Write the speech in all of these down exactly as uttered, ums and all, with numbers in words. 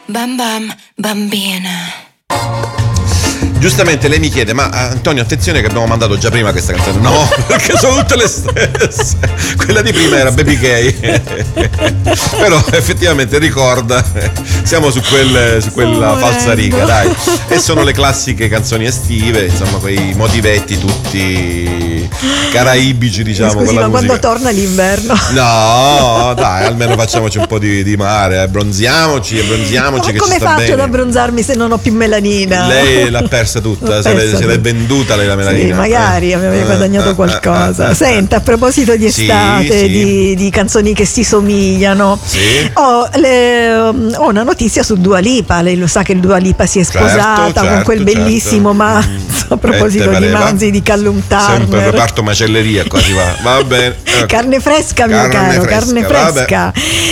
Bam bam bambina. Giustamente lei mi chiede: ma Antonio, attenzione che abbiamo mandato già prima questa canzone. No, perché sono tutte le stesse. Quella di prima era Baby K. Però effettivamente ricorda, siamo su, quel, su quella falsariga, dai. E sono le classiche canzoni estive, insomma, quei motivetti tutti caraibici, diciamo. Scusi, con la ma musica. quando torna l'inverno? No, dai, almeno facciamoci un po' di, di mare, eh. bronziamoci, bronziamoci. Ma che come ci sta faccio bene. ad abbronzarmi se non ho più melanina? Lei l'ha persa tutta, se, persa l'è, se l'è tutta. venduta lei la melanina. Sì, magari eh. avevi guadagnato eh, qualcosa. eh, eh, Senta, a proposito di sì, estate, sì. Di, di canzoni che si somigliano, Sì. ho, le- ho una notizia su Dua Lipa. Lei lo sa che Dua Lipa si è sposata Certo, con certo, quel certo. bellissimo manzo. A proposito Eh, te di pareva? manzi di Callum Sempre Turner. reparto macelleria, qua si va. Va bene. Eh. Carne fresca, mio Carne caro, fresca, carne vabbè. fresca.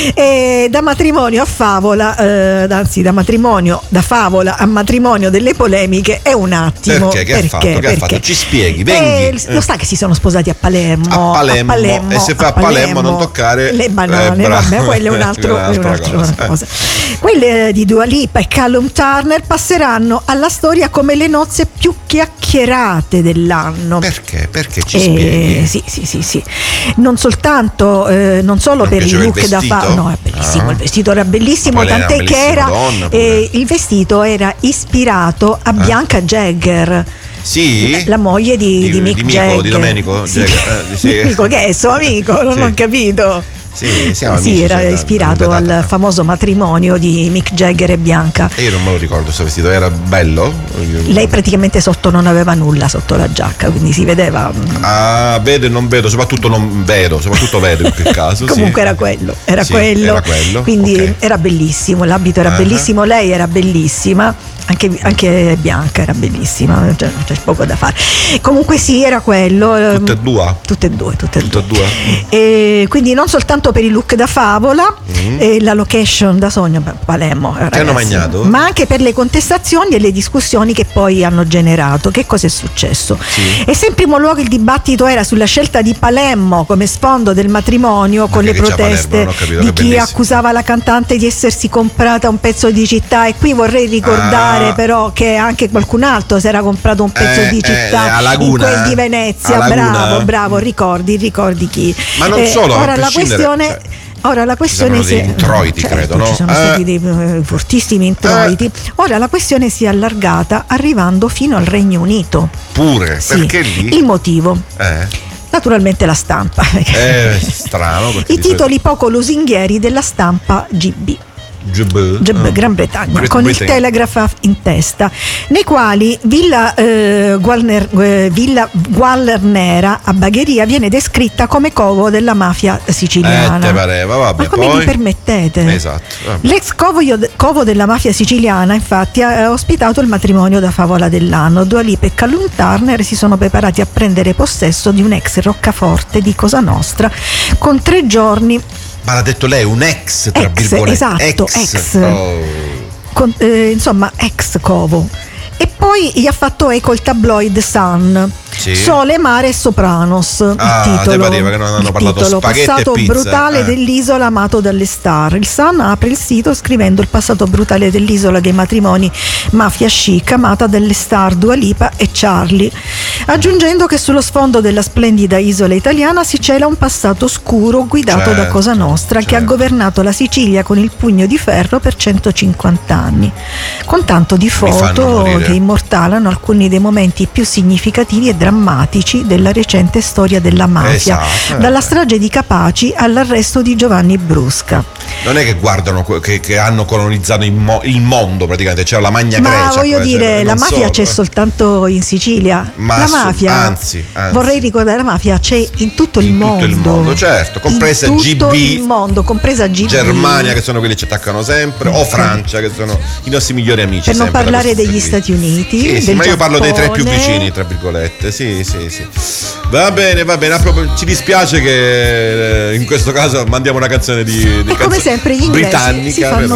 E da matrimonio a favola, eh, anzi, da matrimonio, da favola a matrimonio delle polemiche è un attimo. Perché? Che ha fatto? Che ha Perché? fatto? Ci spieghi, venghi. Eh, lo sa che si sono sposati a Palermo. A Palermo, e se fa a Palermo non toccare le banane, eh, bravo. vabbè, quello è un altro, È è un'altra un'altra cosa. cosa. cosa. Quelle di Dua Lipa e Callum Turner passeranno alla storia come le nozze più chiacchierate dell'anno. Perché? Perché ci Eh, spieghi? sì, sì, sì, sì. Non soltanto, eh, non solo Non per il piaceva il look da vestito? fa, no, è bellissimo, Ah. il vestito era bellissimo, Ma poi lei era tant'è una che bellissima era donna pure. eh, il vestito era ispirato a Bianca Jagger. Sì? La moglie di, di Mick Mico, Jagger. di Domenico Sì. Jagger, eh, di- sì. Mico, che è suo amico, non Sì. ho capito. Sì, siamo Sì, amici, era cioè, da- ispirato da- da- al famoso matrimonio di Mick Jagger e Bianca. E io non me lo ricordo questo vestito, era bello? Lei praticamente sotto non aveva nulla sotto la giacca, quindi si vedeva. Ah, vedo e non vedo, soprattutto non vedo, soprattutto vedo in quel caso. Comunque sì. era quello, era Sì, quello. era quello, Quindi ok. era bellissimo, l'abito era Ah. bellissimo, lei era bellissima, anche, anche Bianca era bellissima, cioè, c'è poco da fare. Comunque sì, era quello. ehm, Tutte e due? Tutte e due, tutte e Tutte e due. due? E quindi non soltanto per il look da favola e la location da sogno, beh, Palermo, Ti hanno ragazzi, magnato? ma anche per le contestazioni e le discussioni che poi hanno generato. Che cosa è successo? Sì. E se in primo luogo il dibattito era sulla scelta di Palermo come sfondo del matrimonio, con che le che c'ha proteste Palermo? Non ho capito, di che chi bellissimo. accusava la cantante di essersi comprata un pezzo di città, e qui vorrei ricordare Ah. però che anche qualcun altro si era comprato un pezzo Eh, di eh, città a Laguna, in quel di eh? Venezia. A Laguna? Bravo, bravo, ricordi, ricordi chi. Ma non Eh, solo, a ora la prescindere, questione cioè, Ora la questione saranno si degli è, introiti, certo, credo, no? Ci sono Eh. stati dei eh, fortissimi introiti. Ora la questione si è allargata arrivando fino al Regno Unito. Pure, Sì. perché lì? Il motivo? Eh, Naturalmente la stampa. è strano perché I di titoli poco lusinghieri della stampa G B. solito- G- Ah. Gran Bretagna, Great con il Britain. Telegraph in testa, nei quali Villa, eh, Gualner, eh, Villa Gualnera a Bagheria viene descritta come covo della mafia siciliana. Eh, te pareva, vabbè, Ma come poi? vi permettete? Esatto, vabbè. L'ex covo, covo della mafia siciliana infatti ha ospitato il matrimonio da favola dell'anno. Dua Lipa e Callum Turner si sono preparati a prendere possesso di un ex roccaforte di Cosa Nostra con tre giorni. Ma l'ha detto lei, un ex, tra Ex, virgolette. esatto, ex. Oh. Con- eh, insomma ex covo, e poi gli ha fatto eco il tabloid Sun. Sì. Sole, mare e Sopranos. Ah, il te titolo, pareva che non hanno il parlato titolo, spaghetti e passato pizza, brutale eh. dell'isola amato dalle star. Il Sun apre il sito scrivendo il passato brutale dell'isola dei matrimoni mafia chic amata dalle star Dua Lipa e Charlie, aggiungendo che sullo sfondo della splendida isola italiana si cela un passato scuro guidato da Certo, Cosa Nostra, che ha certo. governato la Sicilia con il pugno di ferro per centocinquanta anni, con tanto di fanno foto morire. che immortalano alcuni dei momenti più significativi e drammatici della recente storia della mafia, Esatto. dalla strage di Capaci all'arresto di Giovanni Brusca. Non è che guardano que- che, che hanno colonizzato il, mo- il mondo praticamente, c'è la Magna Ma Grecia. voglio qua, dire, cioè, la non mafia solo. c'è soltanto in Sicilia. Ma la su- mafia, anzi, anzi. vorrei ricordare, la mafia c'è in tutto il In mondo. tutto il mondo, certo, compresa in G tutto B, il mondo, compresa G B. Germania, che sono quelli che ci attaccano sempre, o Francia, che sono i nostri migliori amici. Per non sempre, da parlare questo degli punto di Stati Uniti, vista. Sì, sì, del ma io parlo dei tre più Giappone. vicini, tra virgolette. Sì, sì, sì. Va bene, va bene. A proprio- ci dispiace che eh, in questo caso mandiamo una canzone di, di E come canzo- sempre gli inglesi britannica. si fanno